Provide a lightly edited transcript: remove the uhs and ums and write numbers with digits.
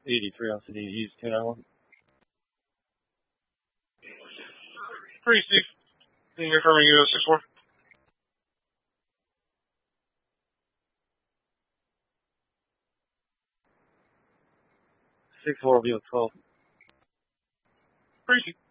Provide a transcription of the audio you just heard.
83 on City East 1001. Precinct. Senior confirming you 64. 64 will be with 12. Precinct.